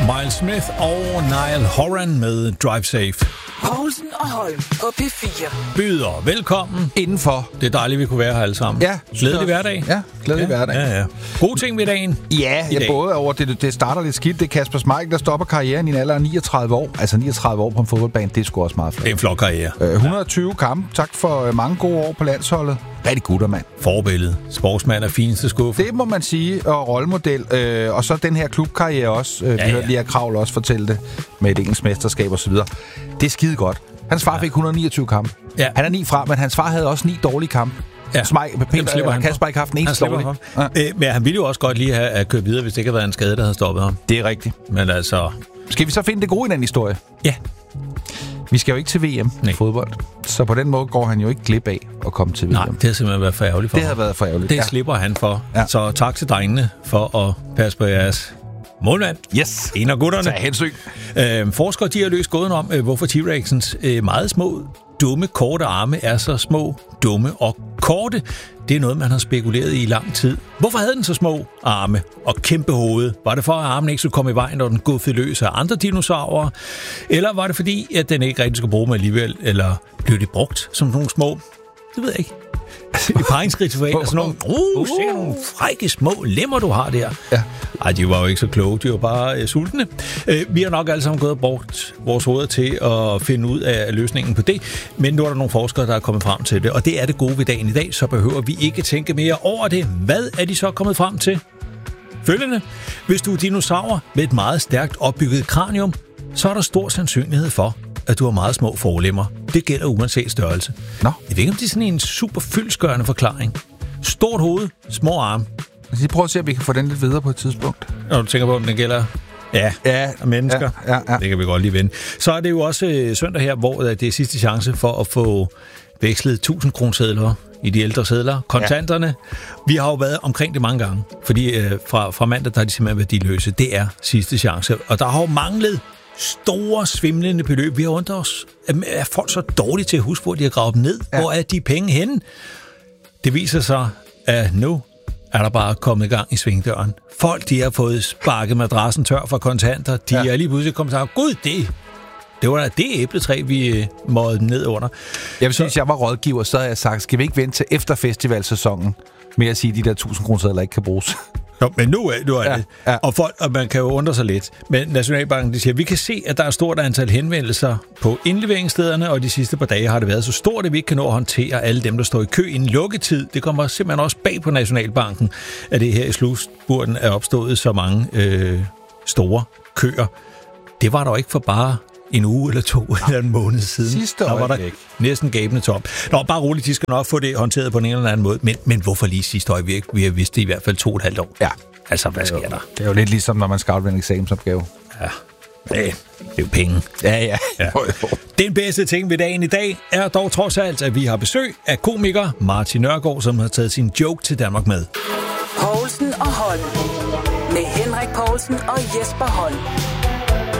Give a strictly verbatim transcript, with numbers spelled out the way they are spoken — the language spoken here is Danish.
Miles Smith og Niall Horan med Drive Safe. Poulsen og Holm på P fire. Byder velkommen indenfor. Det er dejligt, vi kunne være her alle sammen. Ja. Glædelig hverdag. Ja, glædelig ja, hverdag. Ja, ja. Gode ting ved dagen. Ja, ja både over det, det starter lidt skidt. Det er Kasper Schmeichel, der stopper karrieren i en alder af niogtredive år. Altså niogtredive år på en fodboldbane, det er sgu også meget flot. Det er en flot karriere. Øh, et hundrede og tyve kampe. Tak for mange gode år på landsholdet. Rigtig gutter, mand. Forbillede. Sportsmand er fineste skuffe. Det må man sige, og rollemodel. Øh, og så den her klubkarriere også. Øh, ja, vi hørte ja. lige at Kravl også fortælle det med et engelsk mesterskab og så videre. Det er skide godt. Hans far fik et hundrede og niogtyve kampe. Ja. Han er ni fra, men hans far havde også ni dårlige kampe. Ja. Smeichel, Peter, han Kasper ikke haft en eneste dårlig. Ja. Øh, men han ville jo også godt lige have at køre videre, hvis det ikke havde været en skade, der havde stoppet ham. Det er rigtigt. Men altså... Skal vi så finde det gode i den historie? Ja. Vi skal jo ikke til V M Nej. i fodbold. Så på den måde går han jo ikke glip af at komme til V M. Nej, det har simpelthen været for ærgerligt for Det ham. har været for ærgerligt. Det ja. slipper han for. Ja. Så tak til drengene for at passe på jeres målmand. Yes. En af gutterne. Tag hensyn. Øh, forskere de har løst gåden om, øh, hvorfor T-Rexens øh, meget små, dumme, korte arme er så små, dumme og korte. Det er noget, man har spekuleret i i lang tid. Hvorfor havde den så små arme og kæmpe hoved? Var det for, at armen ikke skulle komme i vejen, når den guffede løs af andre dinosaurer? Eller var det fordi, at den ikke rigtig skulle bruge dem alligevel? Eller blev det brugt som nogle små? Det ved jeg ikke. I paringsritualer, sådan nogle, uh, se nogle frække små lemmer, du har der. Ja. Ej, de var jo ikke så kloge, de var bare øh, sultne. Øh, vi har nok alle sammen gået og brugt vores hoveder til at finde ud af løsningen på det, men nu er der nogle forskere, der er kommet frem til det, og det er det gode ved dagen i dag, så behøver vi ikke tænke mere over det. Hvad er de så kommet frem til? Følgende. Hvis du er dinosaur med et meget stærkt opbygget kranium, så er der stor sandsynlighed for, at du har meget små forlemmer. Det gælder uanset størrelse. Nå. Jeg ved ikke, om det er sådan en super fyldestgørende forklaring. Stort hoved, små arme. Så prøv at se, om vi kan få den lidt videre på et tidspunkt. Når du tænker på, om den gælder ja, ja, mennesker. Ja, ja, ja. Det kan vi godt lige vende. Så er det jo også øh, søndag her, hvor øh, det er sidste chance for at få vekslet tusind kronesedler i de ældre sedler. Kontanterne. Ja. Vi har jo været omkring det mange gange, fordi øh, fra, fra mandag, der er de simpelthen værdiløse. Det er sidste chance. Og der har jo manglet store, svimlende beløb. Vi har undret os, er folk så dårlige til at huske, hvor de har gravet dem ned? Ja. Hvor er de penge henne? Det viser sig, at nu er der bare kommet i gang i svingdøren. Folk, de har fået sparket madrassen tør for kontanter. De ja. er lige pludselig kommet og sagt, gud, det, det var da det æbletræ, vi måede ned under. Jeg vil sige, hvis jeg var rådgiver, så havde jeg sagt, skal vi ikke vente til efter festivalsæsonen med at sige, at de der tusind kroner ikke kan bruges? Nå, men nu er, nu er ja, det. Ja. Og, folk, og man kan jo undre sig lidt. Men Nationalbanken de siger, at vi kan se, at der er et stort antal henvendelser på indleveringsstederne, og de sidste par dage har det været så stort, at vi ikke kan nå at håndtere alle dem, der står i kø inden lukketid. Det kommer simpelthen også bag på Nationalbanken, at det her i slutspurten er opstået så mange øh, store køer. Det var der jo ikke for bare en uge eller to eller en måned siden. Sidste der var der ikke. næsten gabende tom. Nå, bare roligt, de skal nok få det håndteret på en eller anden måde. Men, men hvorfor lige sidste øjeblik? Vi har vidst det i hvert fald to og et halvt år. Ja. Altså, hvad sker der? Det er jo lidt ligesom, når man skal aflevere en eksamensopgave. Ja, det er jo penge. Ja, ja. ja. Den bedste ting ved dagen i dag er dog trods alt, at vi har besøg af komiker Martin Nørgaard, som har taget sin joke til Danmark med. Poulsen og Holm. Med Henrik Poulsen og Jesper Holm.